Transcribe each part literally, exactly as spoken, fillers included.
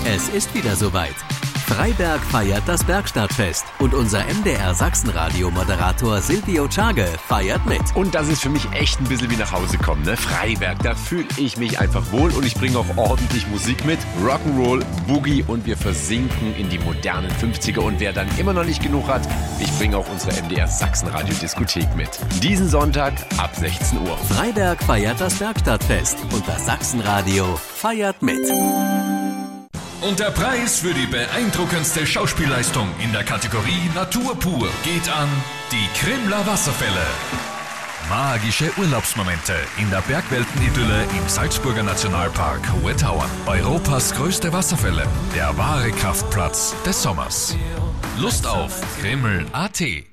Es ist wieder soweit. Freiberg feiert das Bergstadtfest und unser M D R Sachsenradio-Moderator Silvio Czage feiert mit. Und das ist für mich echt ein bisschen wie nach Hause kommen, ne? Freiberg, da fühle ich mich einfach wohl und ich bringe auch ordentlich Musik mit. Rock'n'Roll, Boogie und wir versinken in die modernen fünfziger. Und wer dann immer noch nicht genug hat, ich bringe auch unsere M D R Sachsenradio-Diskothek mit. Diesen Sonntag ab sechzehn Uhr. Freiberg feiert das Bergstadtfest und das Sachsenradio feiert mit. Und der Preis für die beeindruckendste Schauspielleistung in der Kategorie Natur pur geht an die Krimler Wasserfälle. Magische Urlaubsmomente in der Bergweltenidylle im Salzburger Nationalpark Hohe Tauern. Europas größte Wasserfälle, der wahre Kraftplatz des Sommers. Lust auf Krimml punkt a t.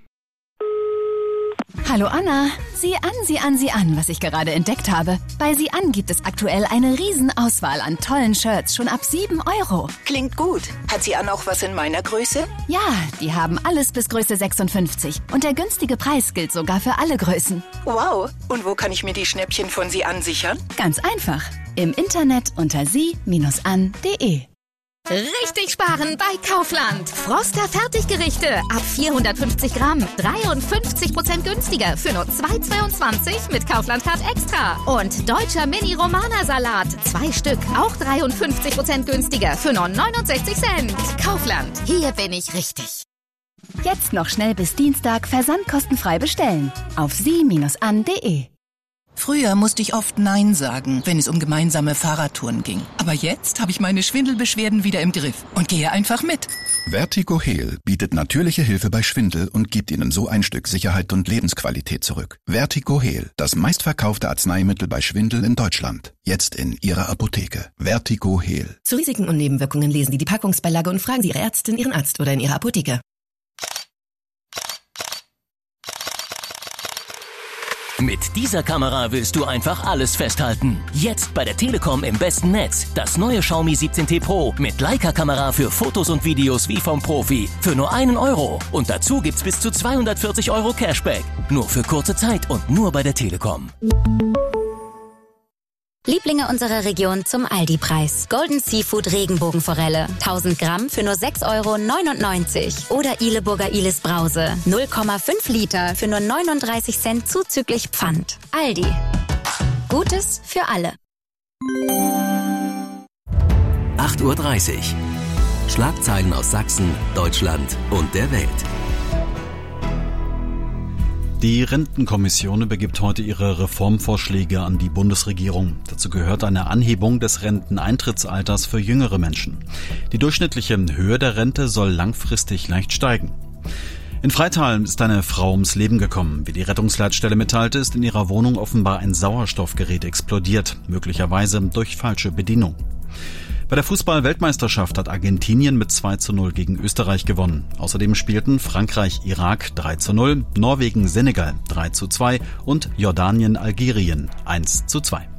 Hallo Anna, sieh an, sieh an, sieh an, was ich gerade entdeckt habe. Bei sieh an gibt es aktuell eine Riesenauswahl an tollen Shirts, schon ab sieben Euro. Klingt gut. Hat sie an auch was in meiner Größe? Ja, die haben alles bis Größe sechsundfünfzig. Und der günstige Preis gilt sogar für alle Größen. Wow. Und wo kann ich mir die Schnäppchen von sie an sichern? Ganz einfach. Im Internet unter sie an punkt de. Richtig sparen bei Kaufland. Froster Fertiggerichte ab vierhundertfünfzig Gramm. dreiundfünfzig Prozent günstiger für nur zwei Euro zweiundzwanzig mit Kaufland Card Extra. Und deutscher Mini-Romana-Salat. Zwei Stück. Auch dreiundfünfzig Prozent günstiger für nur neunundsechzig Cent. Kaufland. Hier bin ich richtig. Jetzt noch schnell bis Dienstag versandkostenfrei bestellen. Auf sie an punkt de. Früher musste ich oft Nein sagen, wenn es um gemeinsame Fahrradtouren ging. Aber jetzt habe ich meine Schwindelbeschwerden wieder im Griff und gehe einfach mit. Vertigo Heal bietet natürliche Hilfe bei Schwindel und gibt Ihnen so ein Stück Sicherheit und Lebensqualität zurück. Vertigo Heal, das meistverkaufte Arzneimittel bei Schwindel in Deutschland. Jetzt in Ihrer Apotheke. Vertigo Heal. Zu Risiken und Nebenwirkungen lesen Sie die Packungsbeilage und fragen Sie Ihre Ärztin, Ihren Arzt oder in Ihrer Apotheke. Mit dieser Kamera willst du einfach alles festhalten. Jetzt bei der Telekom im besten Netz. Das neue Xiaomi siebzehn T Pro mit Leica-Kamera für Fotos und Videos wie vom Profi. Für nur einen Euro. Und dazu gibt's bis zu zweihundertvierzig Euro Cashback. Nur für kurze Zeit und nur bei der Telekom. Lieblinge unserer Region zum Aldi-Preis. Golden Seafood Regenbogenforelle. tausend Gramm für nur sechs Euro neunundneunzig. Oder Ileburger Ilis Brause. null Komma fünf Liter für nur neununddreißig Cent zuzüglich Pfand. Aldi. Gutes für alle. acht Uhr dreißig. Schlagzeilen aus Sachsen, Deutschland und der Welt. Die Rentenkommission übergibt heute ihre Reformvorschläge an die Bundesregierung. Dazu gehört eine Anhebung des Renteneintrittsalters für jüngere Menschen. Die durchschnittliche Höhe der Rente soll langfristig leicht steigen. In Freital ist eine Frau ums Leben gekommen. Wie die Rettungsleitstelle mitteilte, ist in ihrer Wohnung offenbar ein Sauerstoffgerät explodiert, möglicherweise durch falsche Bedienung. Bei der Fußball-Weltmeisterschaft hat Argentinien mit zwei zu null gegen Österreich gewonnen. Außerdem spielten Frankreich-Irak drei zu null, Norwegen-Senegal drei zu zwei und Jordanien-Algerien eins zu zwei.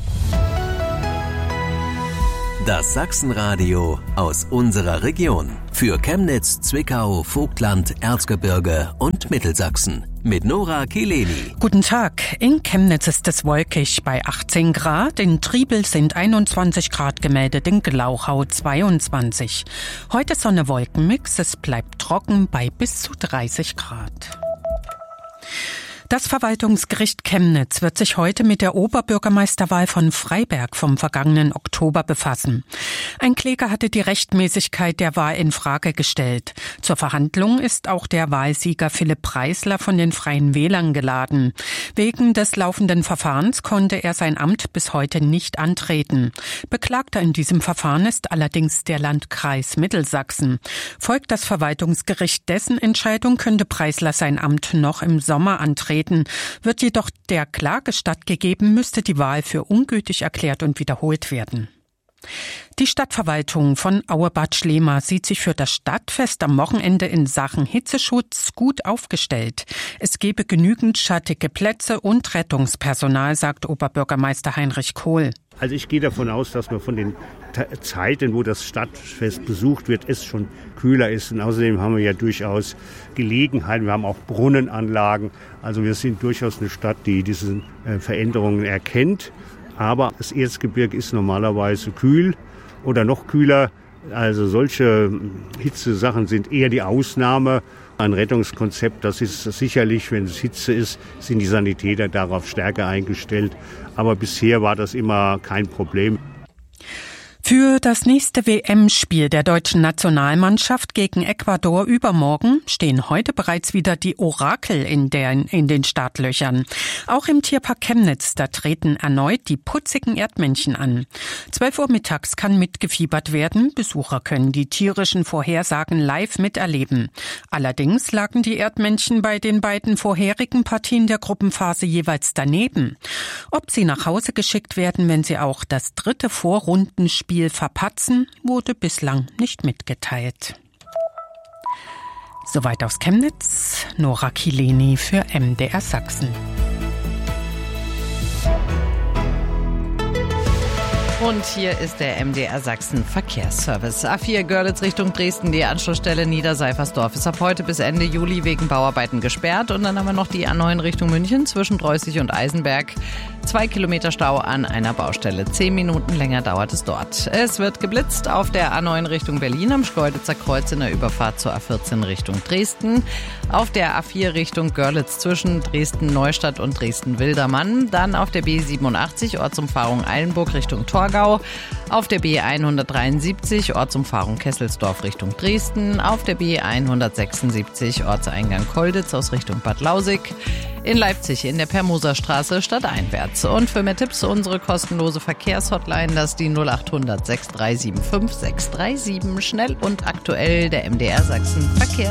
Das Sachsenradio aus unserer Region. Für Chemnitz, Zwickau, Vogtland, Erzgebirge und Mittelsachsen. Mit Nora Kileni. Guten Tag. In Chemnitz ist es wolkig bei achtzehn Grad. In Triebel sind einundzwanzig Grad gemeldet, in Glauchau zweiundzwanzig. Heute Sonne-Wolkenmix. Es bleibt trocken bei bis zu dreißig Grad. Das Verwaltungsgericht Chemnitz wird sich heute mit der Oberbürgermeisterwahl von Freiberg vom vergangenen Oktober befassen. Ein Kläger hatte die Rechtmäßigkeit der Wahl in Frage gestellt. Zur Verhandlung ist auch der Wahlsieger Philipp Preisler von den Freien Wählern geladen. Wegen des laufenden Verfahrens konnte er sein Amt bis heute nicht antreten. Beklagter in diesem Verfahren ist allerdings der Landkreis Mittelsachsen. Folgt das Verwaltungsgericht dessen Entscheidung, könnte Preisler sein Amt noch im Sommer antreten. Wird jedoch der Klage stattgegeben, müsste die Wahl für ungültig erklärt und wiederholt werden. Die Stadtverwaltung von Auebad Schlema sieht sich für das Stadtfest am Wochenende in Sachen Hitzeschutz gut aufgestellt. Es gebe genügend schattige Plätze und Rettungspersonal, sagt Oberbürgermeister Heinrich Kohl. Also ich gehe davon aus, dass man von den Zeiten, wo das Stadtfest besucht wird, es schon kühler ist. Und außerdem haben wir ja durchaus Gelegenheiten. Wir haben auch Brunnenanlagen. Also wir sind durchaus eine Stadt, die diese Veränderungen erkennt. Aber das Erzgebirge ist normalerweise kühl oder noch kühler Also solche Hitzesachen sind eher die Ausnahme. Ein Rettungskonzept, das ist sicherlich, wenn es Hitze ist, sind die Sanitäter darauf stärker eingestellt. Aber bisher war das immer kein Problem. Für das nächste W M-Spiel der deutschen Nationalmannschaft gegen Ecuador übermorgen stehen heute bereits wieder die Orakel in, der, in den Startlöchern. Auch im Tierpark Chemnitz, da treten erneut die putzigen Erdmännchen an. zwölf Uhr mittags kann mitgefiebert werden. Besucher können die tierischen Vorhersagen live miterleben. Allerdings lagen die Erdmännchen bei den beiden vorherigen Partien der Gruppenphase jeweils daneben. Ob sie nach Hause geschickt werden, wenn sie auch das dritte Vorrundenspiel verpatzen, wurde bislang nicht mitgeteilt. Soweit aus Chemnitz, Nora Kileni für M D R Sachsen. Und hier ist der M D R Sachsen Verkehrsservice. A vier Görlitz Richtung Dresden, die Anschlussstelle Niederseifersdorf ist ab heute bis Ende Juli wegen Bauarbeiten gesperrt. Und dann haben wir noch die A neun Richtung München zwischen Dreußig und Eisenberg. Zwei Kilometer Stau an einer Baustelle. Zehn Minuten länger dauert es dort. Es wird geblitzt auf der A neun Richtung Berlin am Schkeuditzer Kreuz in der Überfahrt zur A vierzehn Richtung Dresden. Auf der A vier Richtung Görlitz zwischen Dresden-Neustadt und Dresden-Wildermann. Dann auf der B siebenundachtzig Ortsumfahrung Eilenburg Richtung Torgau. Auf der B hundertdreiundsiebzig Ortsumfahrung Kesselsdorf Richtung Dresden. Auf der B hundertsechsundsiebzig Ortseingang Kolditz aus Richtung Bad Lausig. In Leipzig in der Permoserstraße stadteinwärts. Und für mehr Tipps unsere kostenlose Verkehrshotline, das ist die null acht hundert sechs drei sieben fünf sechs drei sieben. Schnell und aktuell der M D R Sachsen Verkehr.